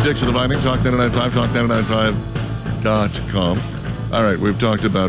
Dixon Dividing, Talk 99.5, talk995.com. All right, we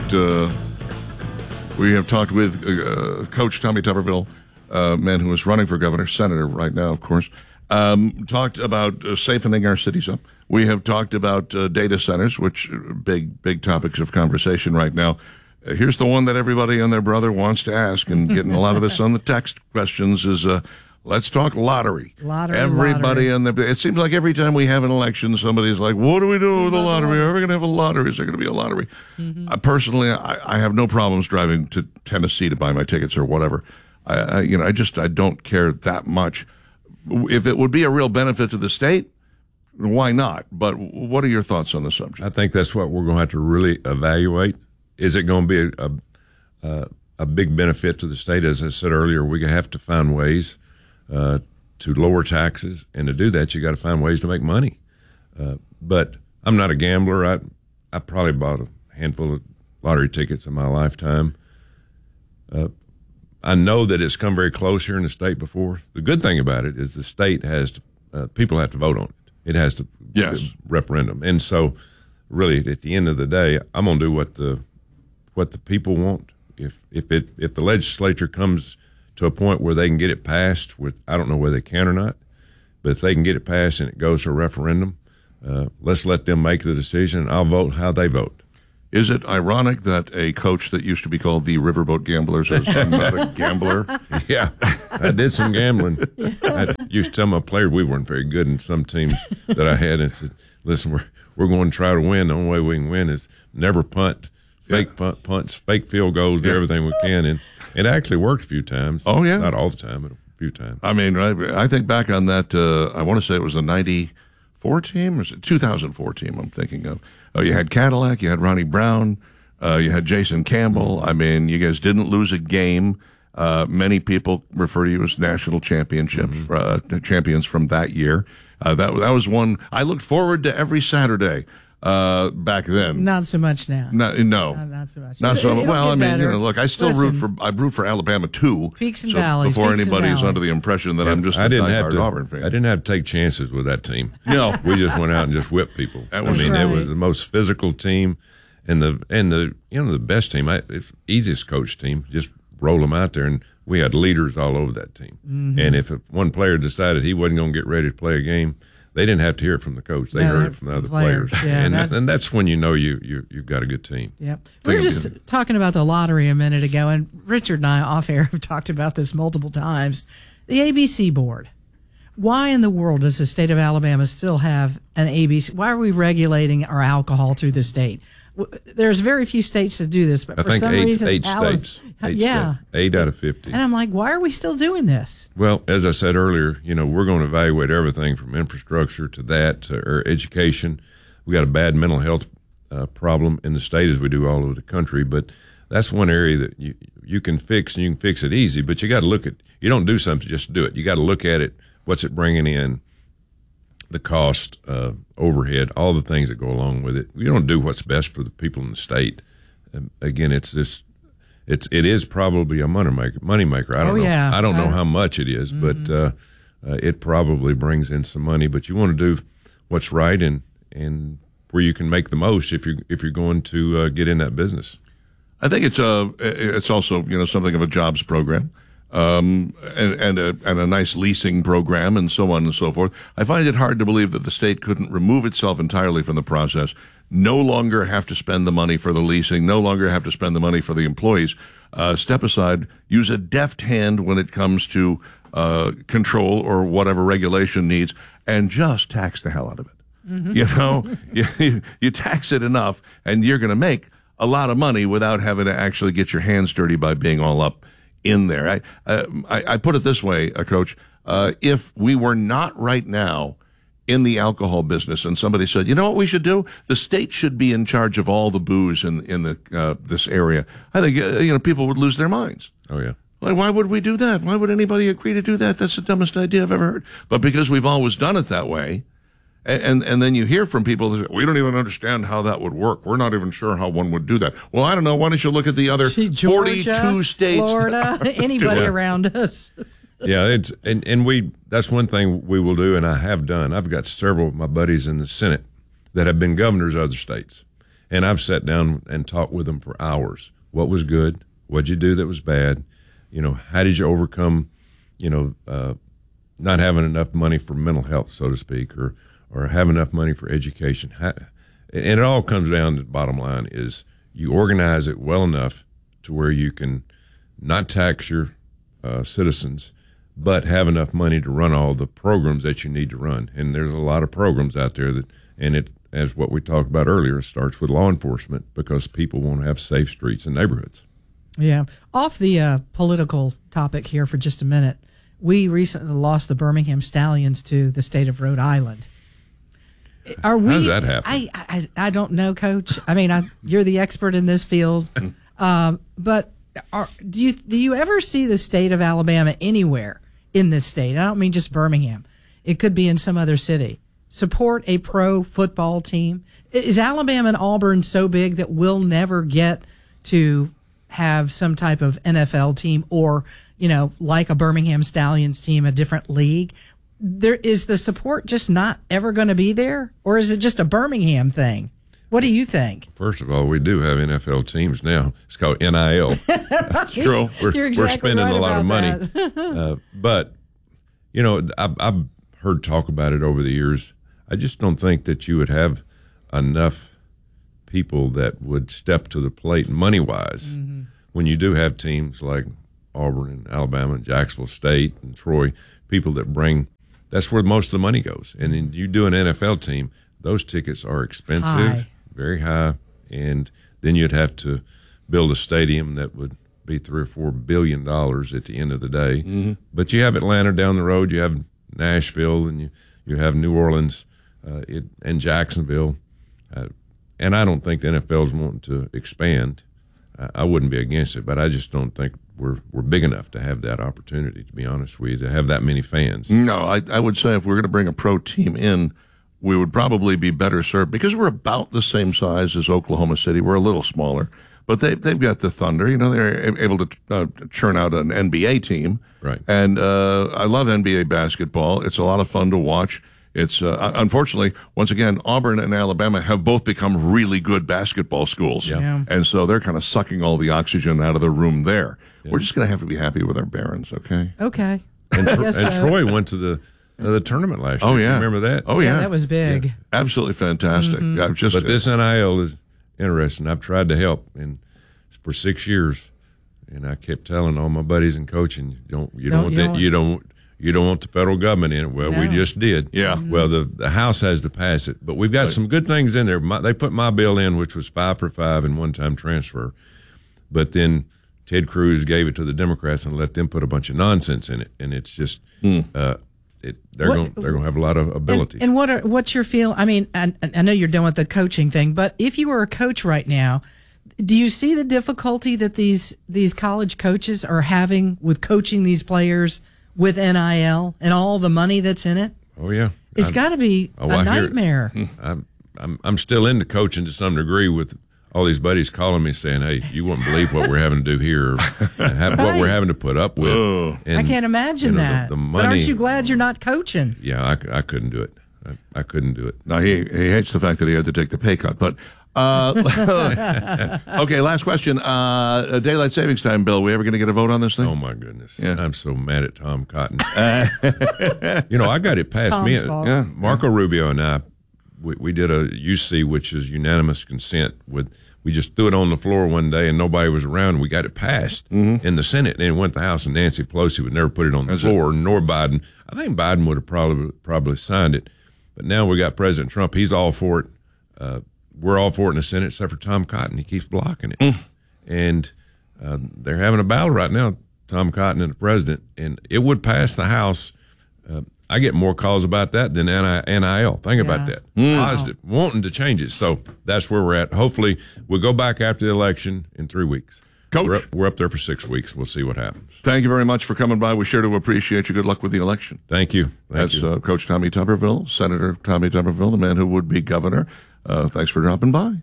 have talked with Coach Tommy Tuberville, man who is running for governor, senator right now, of course. Talked about safening our cities up. We have talked about data centers, which are big topics of conversation right now. Here's the one that everybody and their brother wants to ask, and getting a lot of this on the text questions is, let's talk lottery. Everybody it seems like every time we have an election, somebody's like, what do we do with the lottery? Are we going to have a lottery? Is there going to be a lottery? Mm-hmm. Personally, I have no problems driving to Tennessee to buy my tickets or whatever. I don't care that much. If it would be a real benefit to the state, why not? But what are your thoughts on the subject? I think that's what we're going to have to really evaluate. Is it going to be a big benefit to the state? As I said earlier, we're going to have to find ways to lower taxes, and to do that, you got to find ways to make money. But I'm not a gambler. I probably bought a handful of lottery tickets in my lifetime. I know that it's come very close here in the state before. The good thing about it is the state has to, people have to vote on it. It has to referendum, and so really at the end of the day, I'm going to do what the people want. If the legislature comes to a point where they can get it passed, I don't know whether they can or not, but if they can get it passed and it goes to a referendum, let's let them make the decision. I'll vote how they vote. Is it ironic that a coach that used to be called the Riverboat Gamblers is not a gambler? Yeah, I did some gambling. I used to tell my players we weren't very good in some teams that I had, and said, listen, we're going to try to win. The only way we can win is never punt, fake punts, fake field goals, do everything we can. And it actually worked a few times. Oh, yeah? Not all the time, but a few times. I mean, I think back on that, I want to say it was a 94 team, or was it 2004 team I'm thinking of. You had Cadillac, you had Ronnie Brown, you had Jason Campbell. I mean, you guys didn't lose a game. Many people refer to you as national champions from that year. That was one I looked forward to every Saturday back then. Not so much now. No, not so much. Not so much. Well, I mean, look, I still root for Alabama too. Peaks and valleys. Before anybody's under the impression that I'm just a diehard Auburn fan. I didn't have to take chances with that team. No, we just went out and just whipped people. It was the most physical team, and the best team, easiest coach team. Just roll them out there, and we had leaders all over that team. Mm-hmm. And if one player decided he wasn't going to get ready to play a game, they didn't have to hear it from the coach. They heard it from the other players. Yeah, and that's when you know you've got a good team. Yep. We were just talking about the lottery a minute ago, and Richard and I off air have talked about this multiple times. The ABC board. Why in the world does the state of Alabama still have an ABC? Why are we regulating our alcohol through the state? There's very few states that do this, but for some reason, eight states. 8 out of 50. And I'm like, why are we still doing this? Well, as I said earlier, we're going to evaluate everything from infrastructure to that to our education. We got a bad mental health problem in the state, as we do all over the country, but that's one area that you can fix, and you can fix it easy. But you got to look at. You don't do something just to do it. You got to look at it. What's it bringing in? The cost, overhead, all the things that go along with it. You don't do what's best for the people in the state. Again, it is probably a money maker. I don't know. Yeah. I don't know how much it is, but it probably brings in some money. But you want to do what's right and where you can make the most if you're going to get in that business. I think it's also something of a jobs program. And a nice leasing program and so on and so forth. I find it hard to believe that the state couldn't remove itself entirely from the process, no longer have to spend the money for the leasing, no longer have to spend the money for the employees, step aside, use a deft hand when it comes to control or whatever regulation needs, and just tax the hell out of it. Mm-hmm. You tax it enough, and you're going to make a lot of money without having to actually get your hands dirty by being all up in there. I put it this way, Coach, if we were not right now in the alcohol business and somebody said, you know what we should do? The state should be in charge of all the booze in this area. I think, people would lose their minds. Oh, yeah. Like, why would we do that? Why would anybody agree to do that? That's the dumbest idea I've ever heard. But because we've always done it that way, and then you hear from people that say, we don't even understand how that would work. We're not even sure how one would do that. Well, I don't know. Why don't you look at the other Georgia, 42 states? Florida, anybody around us. Yeah, that's one thing we will do, and I have done. I've got several of my buddies in the Senate that have been governors of other states, and I've sat down and talked with them for hours. What was good? What'd you do that was bad? How did you overcome, not having enough money for mental health, so to speak, or have enough money for education? And it all comes down to the bottom line is you organize it well enough to where you can not tax your citizens, but have enough money to run all the programs that you need to run. And there's a lot of programs out there as what we talked about earlier, it starts with law enforcement because people want to have safe streets and neighborhoods. Yeah. Off the political topic here for just a minute, we recently lost the Birmingham Stallions to the state of Rhode Island. How does that happen? I don't know, Coach. I mean, you're the expert in this field, but do you ever see the state of Alabama anywhere in this state? I don't mean just Birmingham. It could be in some other city. Support a pro football team. Is Alabama and Auburn so big that we'll never get to have some type of NFL team or, like a Birmingham Stallions team, a different league? Is the support just not ever going to be there? Or is it just a Birmingham thing? What do you think? First of all, we do have NFL teams now. It's called NIL. That's true. We're spending a lot of money. But, I've heard talk about it over the years. I just don't think that you would have enough people that would step to the plate money-wise when you do have teams like Auburn and Alabama and Jacksonville State and Troy, people that bring – that's where most of the money goes. And then you do an NFL team, those tickets are expensive, very high, and then you'd have to build a stadium that would be $3 or $4 billion at the end of the day. Mm-hmm. But you have Atlanta down the road, you have Nashville, and you have New Orleans and Jacksonville. And I don't think the NFL's wanting to expand. I wouldn't be against it, but I just don't think we're big enough to have that opportunity, to be honest with you, to have that many fans. No, I would say if we're going to bring a pro team in, we would probably be better served because we're about the same size as Oklahoma City. We're a little smaller, but they've got the Thunder. They're able to churn out an NBA team. Right. And I love NBA basketball. It's a lot of fun to watch. It's unfortunately, once again, Auburn and Alabama have both become really good basketball schools. Yeah. And so they're kind of sucking all the oxygen out of the room there. Yeah. We're just going to have to be happy with our Barons, okay? Okay. And Troy went to the tournament last year. Oh, yeah. Remember that? Oh, yeah. That was big. Yeah. Absolutely fantastic. Mm-hmm. But this NIL is interesting. I've tried to help for 6 years, and I kept telling all my buddies in coaching, you don't want the federal government in it. Well, we just did. Yeah. Mm-hmm. Well, the House has to pass it, but we've got some good things in there. They put my bill in, which was 5 for 5 and one-time transfer, but then Ted Cruz gave it to the Democrats and let them put a bunch of nonsense in it, and it's just they're going to have a lot of abilities. And what's your feel? I mean, I know you're done with the coaching thing, but if you were a coach right now, do you see the difficulty that these college coaches are having with coaching these players with NIL and all the money that's in it? Oh yeah, it's got to be a nightmare. I'm still into coaching to some degree with all these buddies calling me saying, "Hey, you wouldn't believe what we're having to do here, and what we're having to put up with." And, I can't imagine that. The money, but aren't you glad you're not coaching? Yeah, I couldn't do it. I couldn't do it. No, he hates the fact that he had to take the pay cut. But okay, last question. Daylight savings time bill. We ever going to get a vote on this thing? Oh my goodness! Yeah. I'm so mad at Tom Cotton. I got it past me. Yeah. Marco Rubio and I, we did a UC, which is unanimous consent. We just threw it on the floor one day and nobody was around. We got it passed in the Senate, and it went to the House. And Nancy Pelosi would never put it on the floor, nor Biden. I think Biden would have probably signed it, but now we got President Trump. He's all for it. We're all for it in the Senate, except for Tom Cotton. He keeps blocking it. And they're having a battle right now, Tom Cotton and the president, and it would pass the House. I get more calls about that than NIL. Think about that. Positive, wanting to change it. So that's where we're at. Hopefully, we'll go back after the election in 3 weeks. Coach, we're up there for 6 weeks. We'll see what happens. Thank you very much for coming by. We sure do appreciate you. Good luck with the election. Thank you. That's Coach Tommy Tuberville, Senator Tommy Tuberville, the man who would be governor. Thanks for dropping by.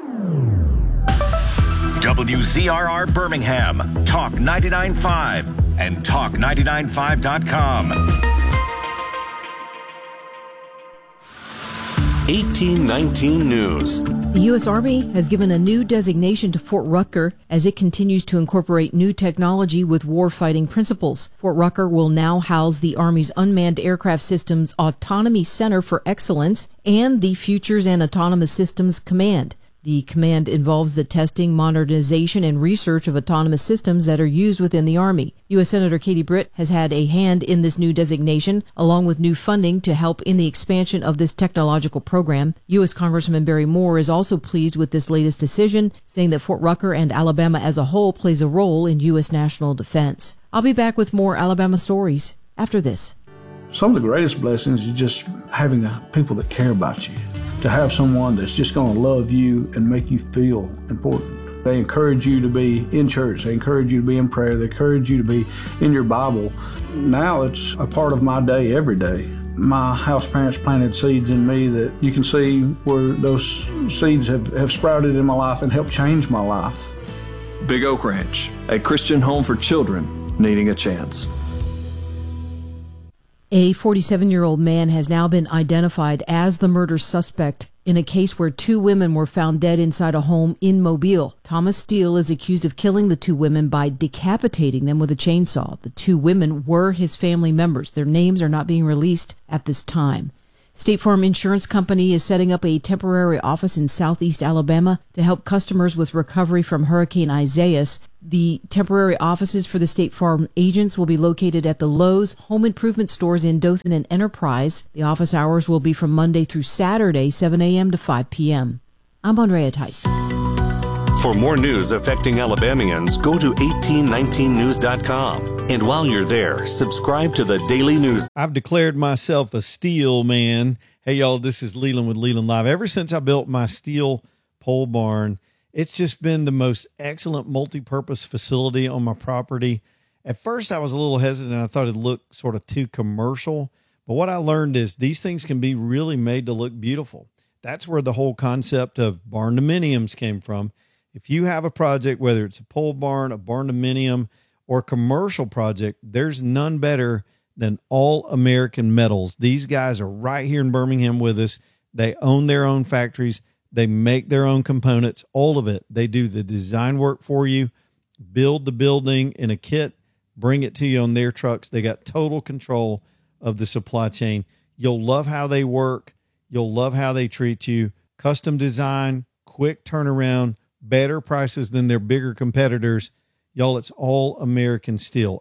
WZRR Birmingham, Talk 99.5. and talk995.com. 1819 News. The U.S. Army has given a new designation to Fort Rucker as it continues to incorporate new technology with warfighting principles. Fort Rucker will now house the Army's Unmanned Aircraft Systems Autonomy Center for Excellence and the Futures and Autonomous Systems Command. The command involves the testing, modernization, and research of autonomous systems that are used within the Army. U.S. Senator Katie Britt has had a hand in this new designation, along with new funding to help in the expansion of this technological program. U.S. Congressman Barry Moore is also pleased with this latest decision, saying that Fort Rucker and Alabama as a whole plays a role in U.S. national defense. I'll be back with more Alabama stories after this. Some of the greatest blessings is just having people that care about you. To have someone that's just going to love you and make you feel important. They encourage you to be in church. They encourage you to be in prayer. They encourage you to be in your Bible. Now it's a part of my day every day. My house parents planted seeds in me that you can see where those seeds have sprouted in my life and helped change my life. Big Oak Ranch, a Christian home for children needing a chance. A 47-year-old man has now been identified as the murder suspect in a case where two women were found dead inside a home in Mobile. Thomas Steele is accused of killing the two women by decapitating them with a chainsaw. The two women were his family members. Their names are not being released at this time. State Farm Insurance Company is setting up a temporary office in southeast Alabama to help customers with recovery from Hurricane Isaias. The temporary offices for the State Farm agents will be located at the Lowe's home improvement stores in Dothan and Enterprise. The office hours will be from Monday through Saturday, 7 a.m. to 5 p.m. I'm Andrea Tice. For more news affecting Alabamians, go to 1819news.com. And while you're there, subscribe to the Daily News. I've declared myself a steel man. Hey, y'all, this is Leland with Leland Live. Ever since I built my steel pole barn, it's just been the most excellent multi-purpose facility on my property. At first, I was a little hesitant. I thought it looked sort of too commercial. But what I learned is these things can be really made to look beautiful. That's where the whole concept of barn-dominiums came from. If you have a project, whether it's a pole barn, a barn-dominium, or a commercial project, there's none better than All American Metals. These guys are right here in Birmingham with us. They own their own factories. They make their own components, all of it. They do the design work for you, build the building in a kit, bring it to you on their trucks. They got total control of the supply chain. You'll love how they work. You'll love how they treat you. Custom design, quick turnaround, better prices than their bigger competitors. Y'all, it's All American Steel.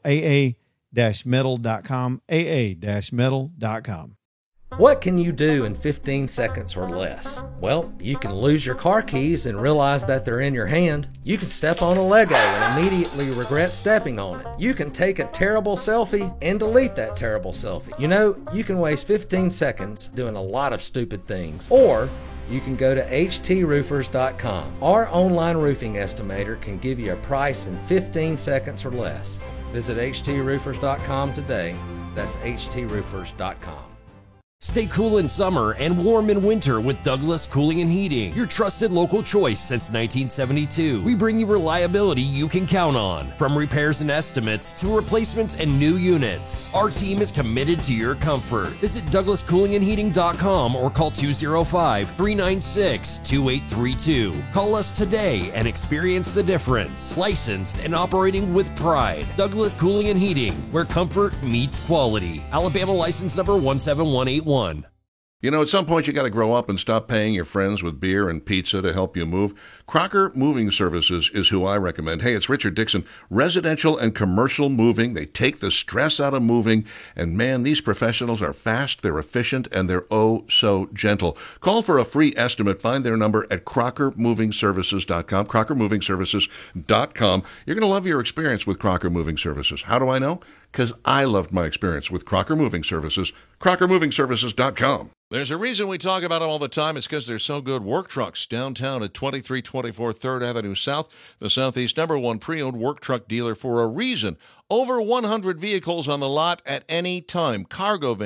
AA-metal.com, AA-metal.com. What can you do in 15 seconds or less? Well, you can lose your car keys and realize that they're in your hand. You can step on a Lego and immediately regret stepping on it. You can take a terrible selfie and delete that terrible selfie. You know, you can waste 15 seconds doing a lot of stupid things. Or you can go to HTRoofers.com. Our online roofing estimator can give you a price in 15 seconds or less. Visit HTRoofers.com today. That's HTRoofers.com. Stay cool in summer and warm in winter with Douglas Cooling and Heating, your trusted local choice since 1972. We bring you reliability you can count on, from repairs and estimates to replacements and new units. Our team is committed to your comfort. Visit DouglasCoolingandHeating.com or call 205-396-2832. Call us today and experience the difference. Licensed and operating with pride. Douglas Cooling and Heating, where comfort meets quality. Alabama license number 17181. You know, at some point you got to grow up and stop paying your friends with beer and pizza to help you move. Crocker Moving Services is who I recommend. Hey, it's Richard Dixon. Residential and commercial moving. They take the stress out of moving. And man, these professionals are fast, they're efficient, and they're oh so gentle. Call for a free estimate. Find their number at CrockerMovingServices.com, CrockerMovingServices.com. You're going to love your experience with Crocker Moving Services. How do I know? Because I loved my experience with Crocker Moving Services, CrockerMovingServices.com. There's a reason we talk about them all the time. It's because they're so good. Work Trucks downtown at 2324 3rd Avenue South, the Southeast #1 pre-owned work truck dealer for a reason. Over 100 vehicles on the lot at any time. Cargo vans,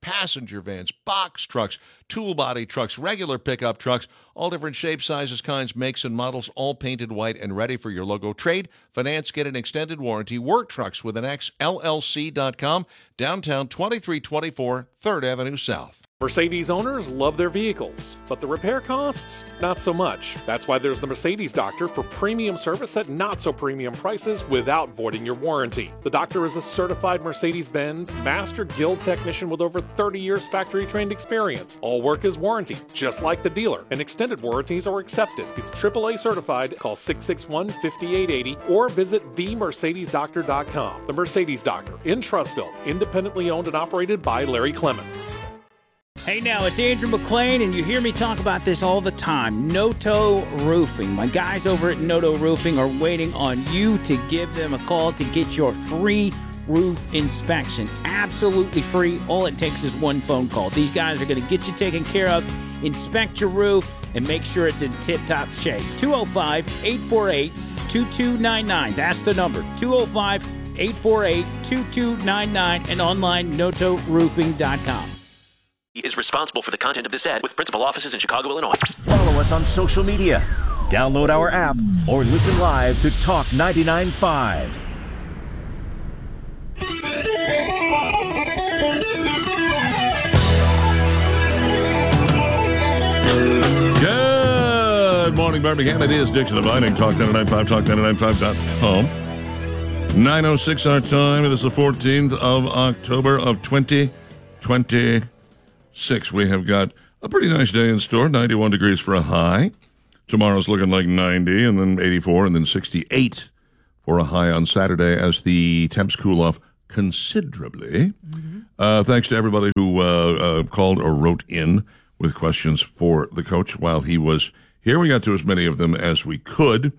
passenger vans, box trucks, tool body trucks, regular pickup trucks, all different shapes, sizes, kinds, makes, and models, all painted white and ready for your logo. Trade, finance, get an extended warranty. Work Trucks with an X, LLC.com, downtown 2324 3rd Avenue South. Mercedes owners love their vehicles, but the repair costs, not so much. That's why there's the Mercedes Doctor for premium service at not so premium prices without voiding your warranty. The Doctor is a certified Mercedes-Benz Master Guild technician with over 30 years factory trained experience. All work is warranty, just like the dealer, and extended warranties are accepted. He's AAA certified. Call 661-5880 or visit themercedesdoctor.com. The Mercedes Doctor in Trussville, independently owned and operated by Larry Clements. Hey now, it's Andrew McLean, and you hear me talk about this all the time. Noto Roofing. My guys over at Noto Roofing are waiting on you to give them a call to get your free roof inspection. Absolutely free. All it takes is one phone call. These guys are going to get you taken care of, inspect your roof, and make sure it's in tip-top shape. 205-848-2299. That's the number. 205-848-2299 and online notoroofing.com. Is responsible for the content of this ad with principal offices in Chicago, Illinois. Follow us on social media. Download our app or listen live to Talk 99.5. Good morning, Birmingham. It is Dixon Vining. Talk 99.5, talk995.com. 9:06 our time. It is the 14th of October of 2020. We have got a pretty nice day in store, 91 degrees for a high. Tomorrow's looking like 90, and then 84, and then 68 for a high on Saturday as the temps cool off considerably. Thanks to everybody who called or wrote in with questions for the coach while he was here. We got to as many of them as we could.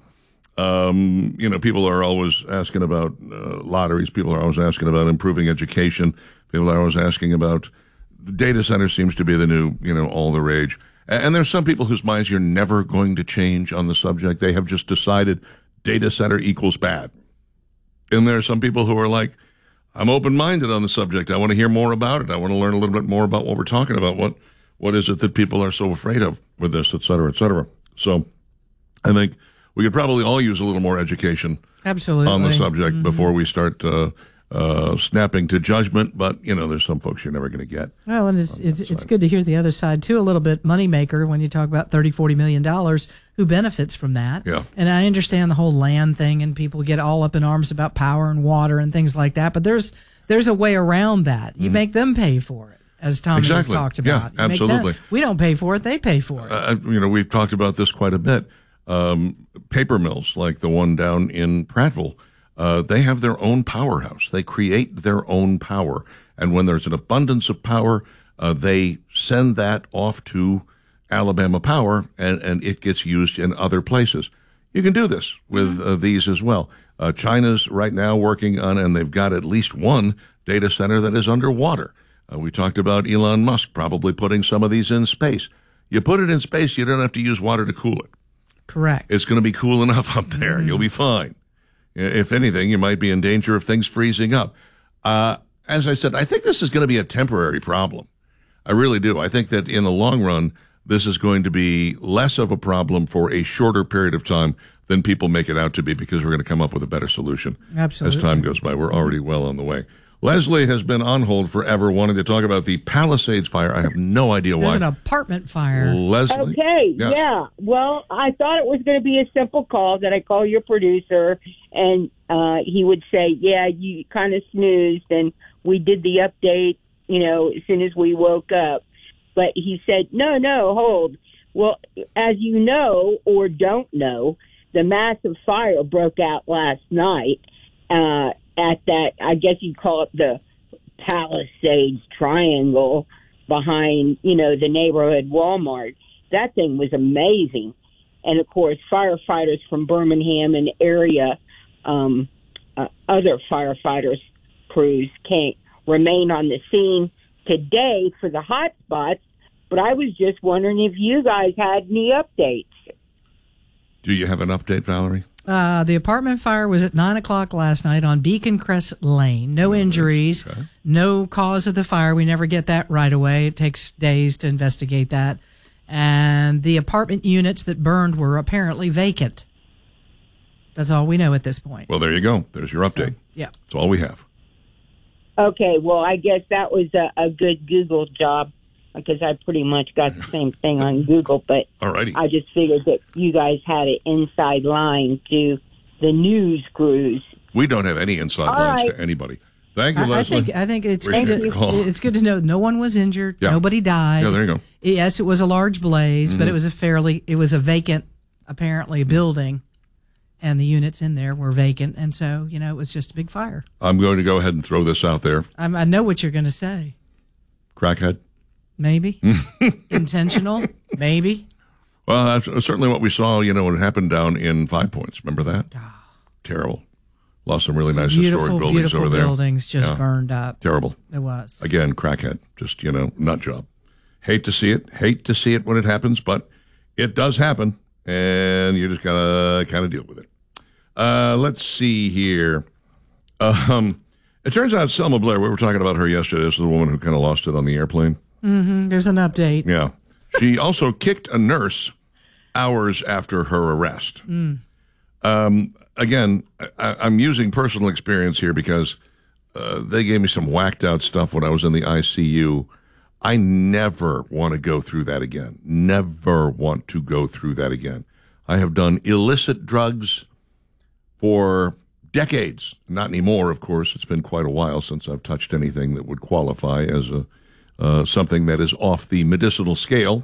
People are always asking about lotteries. People are always asking about improving education. People are always asking about data center seems to be the new, all the rage. And there's some people whose minds you're never going to change on the subject. They have just decided data center equals bad. And there are some people who are like, I'm open-minded on the subject. I want to hear more about it. I want to learn a little bit more about what we're talking about. What is it that people are so afraid of with this, et cetera, et cetera. So I think we could probably all use a little more education absolutely on the subject before we start snapping to judgment, but there's some folks you're never going to get. Well, and it's good to hear the other side too, a little bit moneymaker when you talk about $30-40 million who benefits from that. Yeah. And I understand the whole land thing, and people get all up in arms about power and water and things like that. But there's a way around that. You make them pay for it, as Tommy has talked about. Yeah, absolutely. We don't pay for it; they pay for it. We've talked about this quite a bit. Paper mills like the one down in Prattville. They have their own powerhouse. They create their own power. And when there's an abundance of power, they send that off to Alabama Power, and it gets used in other places. You can do this with these as well. China's right now working on, and they've got at least one data center that is underwater. We talked about Elon Musk probably putting some of these in space. You put it in space, you don't have to use water to cool it. Correct. It's going to be cool enough up there. You'll be fine. If anything, you might be in danger of things freezing up. As I said, I think this is going to be a temporary problem. I really do. I think that in the long run, this is going to be less of a problem for a shorter period of time than people make it out to be, because we're going to come up with a better solution Absolutely. as time goes by. We're already well on the way. Leslie has been on hold forever wanting to talk about the Palisades fire. I have no idea why. There's an apartment fire. Leslie? Okay, Yes. yeah. Well, I thought it was going to be a simple call that I call your producer, and he would say, yeah, you kind of snoozed, and we did the update, as soon as we woke up. But he said, no, hold. Well, as you know or don't know, the massive fire broke out last night at that, I guess you'd call it the Palisades Triangle behind, the neighborhood Walmart. That thing was amazing. And, of course, firefighters from Birmingham and area, other firefighters crews can't remain on the scene today for the hot spots. But I was just wondering if you guys had any updates. Do you have an update, Valerie? The apartment fire was at 9:00 last night on Beacon Crest Lane. No injuries, no cause of the fire. We never get that right away. It takes days to investigate that. And the apartment units that burned were apparently vacant. That's all we know at this point. Well, there you go. There's your update. Yeah. That's all we have. Okay, well, I guess that was a good Google job because I pretty much got the same thing on Google, but Alrighty. I just figured that you guys had an inside line to the news crews. We don't have any inside lines to anybody. Thank you, Leslie. I think it's Appreciate the call. it's good to know no one was injured, nobody died. Yeah, there you go. Yes, it was a large blaze, but it was a vacant, apparently, building, and the units in there were vacant, and so it was just a big fire. I'm going to go ahead and throw this out there. I know what you're going to say. Crackhead. Maybe. Intentional. Maybe. Well, that's certainly what we saw, when it happened down in 5 Points. Remember that? Terrible. Lost some really nice historic buildings beautiful over there. Buildings just burned up. Terrible. It was. Again, crackhead. Just, nut job. Hate to see it. Hate to see it when it happens, but it does happen, and you just got to kind of deal with it. Let's see here. It turns out Selma Blair, we were talking about her yesterday. This is the woman who kind of lost it on the airplane. Mm-hmm. There's an update. Yeah. She also kicked a nurse hours after her arrest. Again, I'm using personal experience here because they gave me some whacked out stuff when I was in the ICU. I never want to go through that again. Never want to go through that again. I have done illicit drugs for decades. Not anymore, of course. It's been quite a while since I've touched anything that would qualify as something that is off the medicinal scale.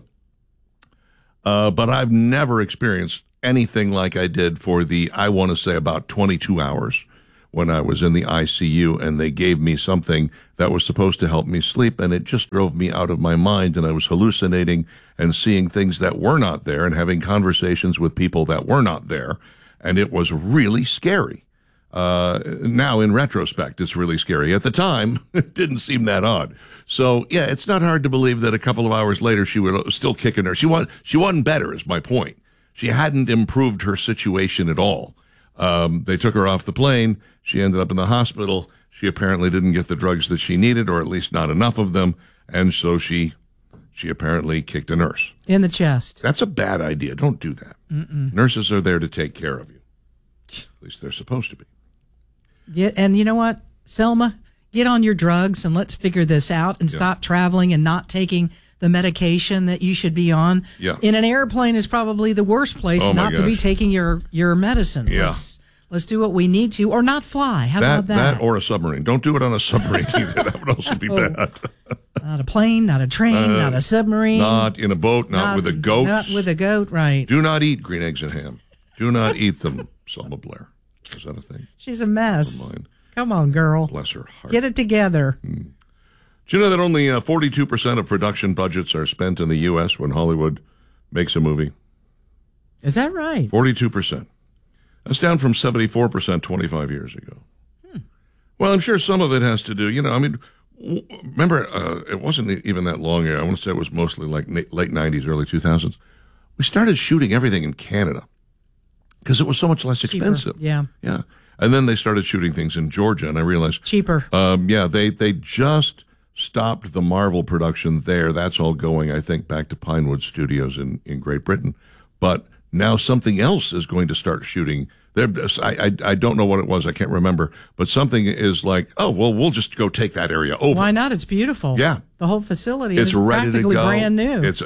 But I've never experienced anything like I did for I want to say about 22 hours when I was in the ICU, and they gave me something that was supposed to help me sleep, and it just drove me out of my mind, and I was hallucinating and seeing things that were not there and having conversations with people that were not there, and it was really scary. Now, in retrospect, it's really scary. At the time, it didn't seem that odd. So, yeah, it's not hard to believe that a couple of hours later she would still kick a nurse. She wasn't better, is my point. She hadn't improved her situation at all. They took her off the plane. She ended up in the hospital. She apparently didn't get the drugs that she needed, or at least not enough of them, and so she apparently kicked a nurse. In the chest. That's a bad idea. Don't do that. Mm-mm. Nurses are there to take care of you. At least they're supposed to be. Yeah, and you know what, Selma? Get on your drugs and let's figure this out and stop traveling and not taking the medication that you should be on. Yeah. In an airplane is probably the worst place not to be taking your medicine. Yeah. Let's do what we need to, or not fly. How about that? That or a submarine. Don't do it on a submarine either. That would also be bad. Not a plane, not a train, not a submarine. Not in a boat, not with a goat. Not with a goat, right. Do not eat green eggs and ham. Do not eat them, Selma Blair. Is that a thing? She's a mess. Come on, girl. Bless her heart. Get it together. Do you know that only 42% of production budgets are spent in the U.S. when Hollywood makes a movie? Is that right? 42%. That's down from 74% 25 years ago. Well, I'm sure some of it has to do, remember, it wasn't even that long ago. I want to say it was mostly like late 90s, early 2000s. We started shooting everything in Canada because it was so much less expensive. Yeah. Yeah. And then they started shooting things in Georgia, and I realized cheaper. They just stopped the Marvel production there. That's all going, I think, back to Pinewood Studios in Great Britain. But now something else is going to start shooting there. I don't know what it was. I can't remember. But something is like, oh, well, we'll just go take that area over. Why not? It's beautiful. Yeah. The whole facility is ready practically to go. brand new. It's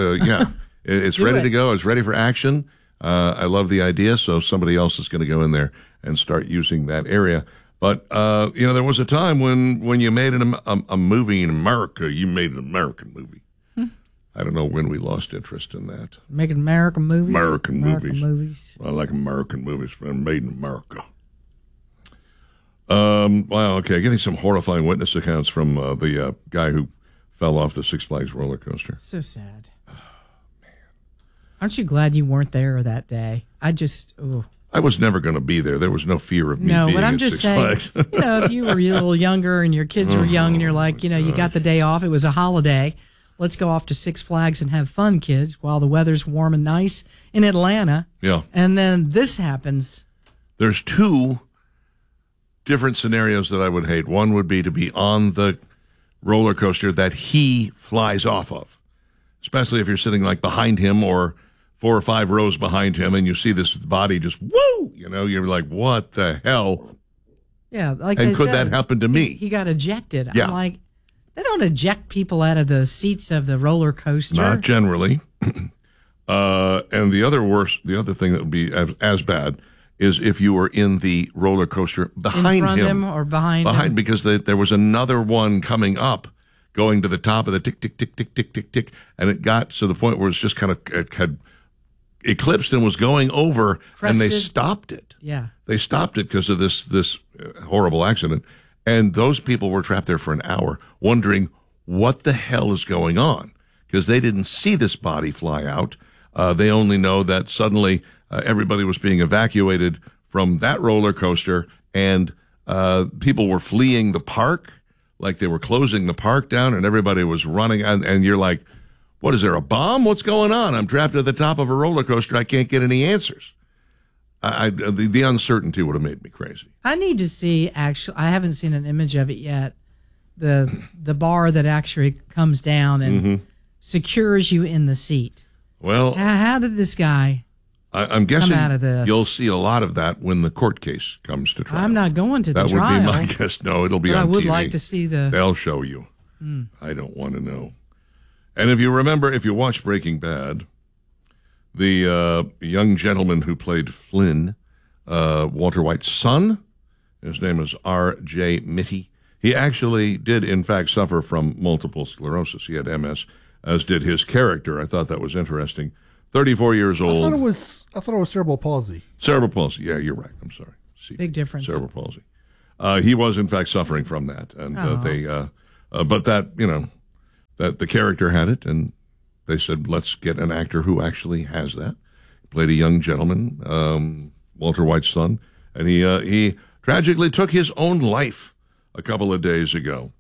ready to go. It's ready for action. I love the idea. So somebody else is going to go in there and start using that area. But, there was a time when you made a movie in America, you made an American movie. I don't know when we lost interest in that. Making American movies? American movies. I like American movies made in America. Wow, okay. Getting some horrifying witness accounts from the guy who fell off the Six Flags roller coaster. So sad. Oh, man. Aren't you glad you weren't there that day? I was never going to be there. There was no fear of me being but I'm at just Six saying, Flags. if you were a little younger and your kids were young and you're like, you got the day off, it was a holiday. Let's go off to Six Flags and have fun, kids, while the weather's warm and nice in Atlanta. Yeah. And then this happens. There's two different scenarios that I would hate. One would be to be on the roller coaster that he flies off of, especially if you're sitting like behind him or 4 or 5 rows behind him and you see this body just woo, you're like, what the hell? Yeah, like and they could said, that happen to me? He got ejected. Yeah. I'm like, they don't eject people out of the seats of the roller coaster. Not generally. And the other thing that would be as bad is if you were in the roller coaster behind in front of him or behind him. Because there was another one coming up, going to the top of the tick, tick, tick, tick, tick, tick, tick, and it got to the point where it's just kind of it had eclipsed and was going over, Crested. and they stopped it. Yeah. They stopped it because of this horrible accident, and those people were trapped there for an hour wondering what the hell is going on because they didn't see this body fly out. They only know that suddenly everybody was being evacuated from that roller coaster, and people were fleeing the park, like they were closing the park down, and everybody was running. And you're like, what, is there a bomb? What's going on? I'm trapped at the top of a roller coaster. I can't get any answers. The uncertainty would have made me crazy. I need to see, actually, I haven't seen an image of it yet, the bar that actually comes down and secures you in the seat. Well, how did this guy I'm guessing come out of this? You'll see a lot of that when the court case comes to trial. I'm not going to the that trial. That would be my guess. No, it'll be but on TV. I would like to see They'll show you. I don't want to know. And if you remember, if you watch Breaking Bad, the young gentleman who played Flynn, Walter White's son, his name is R.J. Mitty. He actually did, in fact, suffer from multiple sclerosis. He had MS, as did his character. I thought that was interesting. 34 years old. I thought it was cerebral palsy. Cerebral palsy. Yeah, you're right. I'm sorry. Big difference. Cerebral palsy. He was, in fact, suffering from that. And but that, that the character had it, and they said, let's get an actor who actually has that. He played a young gentleman, Walter White's son, and he tragically took his own life a couple of days ago.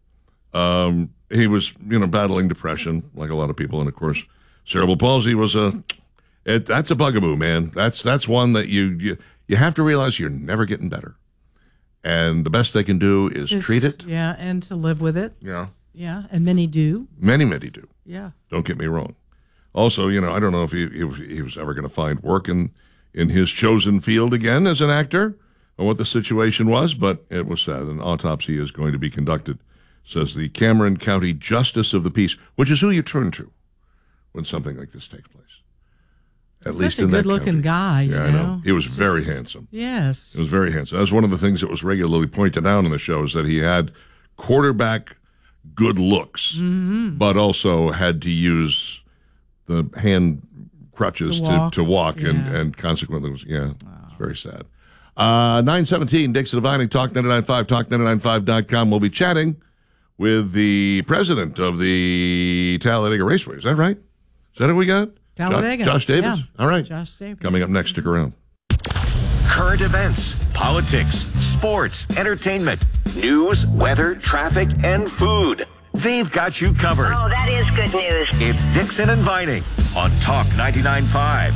He was, battling depression, like a lot of people, and of course, cerebral palsy was that's a bugaboo, man. That's one that you have to realize you're never getting better, and the best they can do is treat it. Yeah, and to live with it. Yeah. Yeah, and many do. Many do. Yeah. Don't get me wrong. Also, I don't know if he was ever going to find work in his chosen field again as an actor, or what the situation was, but it was sad. An autopsy is going to be conducted, says the Cameron County Justice of the Peace, which is who you turn to when something like this takes place. At least such a good-looking guy, Yeah, I know. He was very handsome. Yes. He was very handsome. That was one of the things that was regularly pointed out on the show, is that he had quarterback good looks, but also had to use the hand crutches to walk, and consequently was, it's very sad. 9:17, Dixon Divining, Talk 99.5, talk995.com. We'll be chatting with the president of the Talladega Raceway. Is that right? Is that who we got? Talladega. Josh Davis. Yeah. All right. Josh Davis. Coming up next, stick around. Current events, politics, sports, entertainment, news, weather, traffic, and food. They've got you covered. Oh, that is good news. It's Dixon and Vining on Talk 99.5.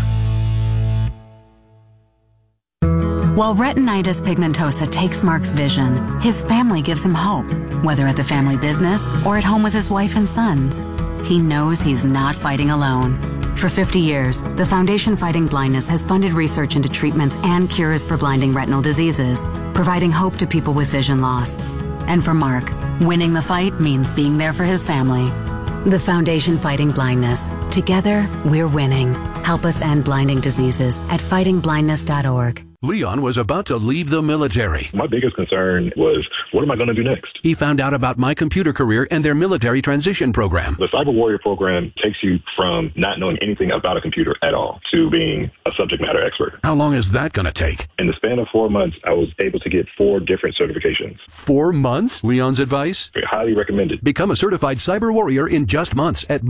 While retinitis pigmentosa takes Mark's vision, his family gives him hope, whether at the family business or at home with his wife and sons. He knows he's not fighting alone. For 50 years, the Foundation Fighting Blindness has funded research into treatments and cures for blinding retinal diseases, providing hope to people with vision loss. And for Mark, winning the fight means being there for his family. The Foundation Fighting Blindness. Together, we're winning. Help us end blinding diseases at fightingblindness.org. Leon was about to leave the military. My biggest concern was, what am I going to do next? He found out about My Computer Career and their military transition program. The Cyber Warrior program takes you from not knowing anything about a computer at all to being a subject matter expert. How long is that going to take? In the span of 4 months, I was able to get 4 different certifications. 4 months? Leon's advice? Highly recommended. Become a certified cyber warrior in just months at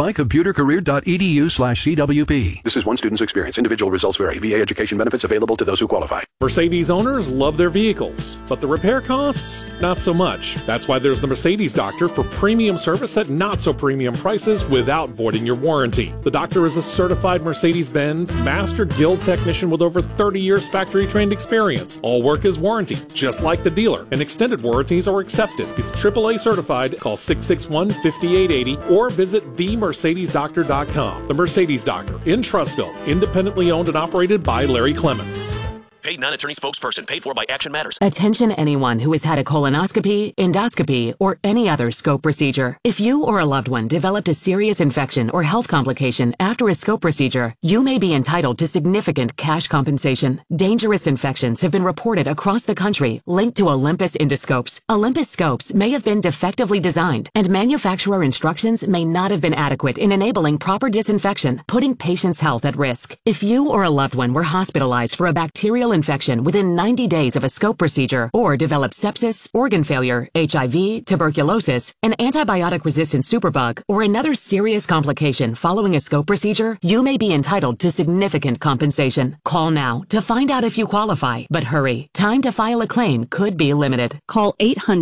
mycomputercareer.edu/CWP. This is one student's experience. Individual results vary. VA education benefits available to those who qualify. Mercedes owners love their vehicles, but the repair costs, not so much. That's why there's the Mercedes Doctor for premium service at not so premium prices without voiding your warranty. The doctor is a certified Mercedes-Benz Master Guild technician with over 30 years factory trained experience. All work is warranted, just like the dealer, and extended warranties are accepted. He's AAA certified. Call 661-5880 or visit themercedesdoctor.com. The Mercedes Doctor in Trussville, independently owned and operated by Larry Clements. Paid non-attorney spokesperson. Paid for by Action Matters. Attention anyone who has had a colonoscopy, endoscopy, or any other scope procedure. If you or a loved one developed a serious infection or health complication after a scope procedure, you may be entitled to significant cash compensation. Dangerous infections have been reported across the country linked to Olympus endoscopes. Olympus scopes may have been defectively designed, and manufacturer instructions may not have been adequate in enabling proper disinfection, putting patients' health at risk. If you or a loved one were hospitalized for a bacterial infection within 90 days of a scope procedure or developed sepsis, organ failure, HIV, tuberculosis, an antibiotic-resistant superbug, or another serious complication following a scope procedure, you may be entitled to significant compensation. Call now to find out if you qualify, but hurry. Time to file a claim could be limited. Call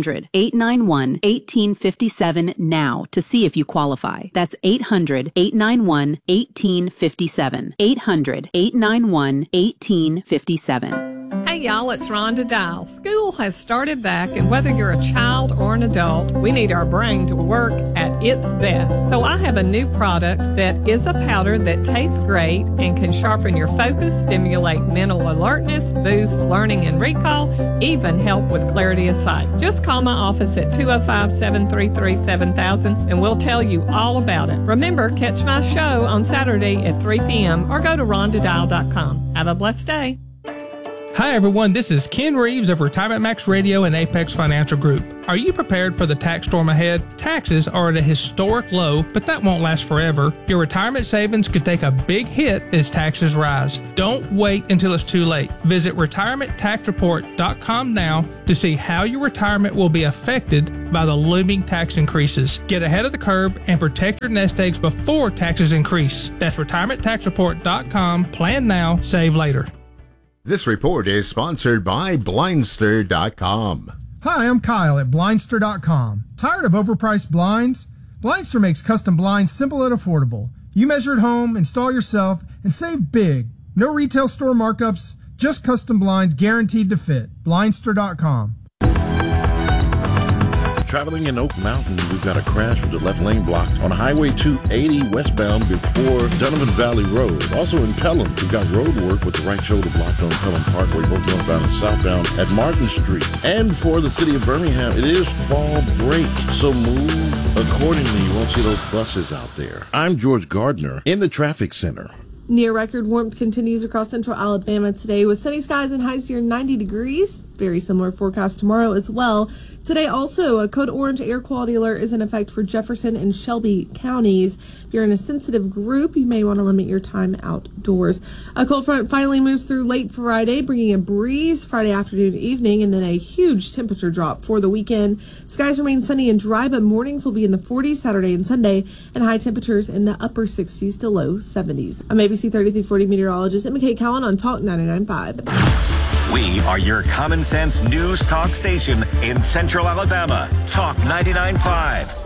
800-891-1857 now to see if you qualify. That's 800-891-1857. 800-891-1857. Hey y'all, it's Rhonda Dial. School has started back, and whether you're a child or an adult, we need our brain to work at its best. So I have a new product that is a powder that tastes great and can sharpen your focus, stimulate mental alertness, boost learning and recall, even help with clarity of sight. Just call my office at 205-733-7000 and we'll tell you all about it. Remember, catch my show on Saturday at 3 p.m. or go to rhondadial.com. Have a blessed day. Hi everyone, this is Ken Reeves of Retirement Max Radio and Apex Financial Group. Are you prepared for the tax storm ahead? Taxes are at a historic low, but that won't last forever. Your retirement savings could take a big hit as taxes rise. Don't wait until it's too late. Visit retirementtaxreport.com now to see how your retirement will be affected by the looming tax increases. Get ahead of the curve and protect your nest eggs before taxes increase. That's retirementtaxreport.com. Plan now, save later. This report is sponsored by Blindster.com. Hi, I'm Kyle at Blindster.com. Tired of overpriced blinds? Blindster makes custom blinds simple and affordable. You measure at home, install yourself, and save big. No retail store markups, just custom blinds guaranteed to fit. Blindster.com. Traveling in Oak Mountain, we've got a crash with the left lane blocked on Highway 280 westbound before Donovan Valley Road. Also in Pelham, we've got road work with the right shoulder blocked on Pelham Parkway, both northbound and southbound at Martin Street. And for the city of Birmingham, it is fall break, so move accordingly. You won't see those buses out there. I'm George Gardner in the traffic center. Near record warmth continues across central Alabama today with sunny skies and highs near 90 degrees. Very similar forecast tomorrow as well. Today also, a code orange air quality alert is in effect for Jefferson and Shelby counties. If you're in a sensitive group, you may want to limit your time outdoors. A cold front finally moves through late Friday, bringing a breeze Friday afternoon, evening, and then a huge temperature drop for the weekend. Skies remain sunny and dry, but mornings will be in the 40s Saturday and Sunday, and high temperatures in the upper 60s to low 70s. I'm ABC 3340 meteorologist Emma Kate Cowan on Talk 99.5. We are your common sense news talk station in Central Alabama. Talk 99.5.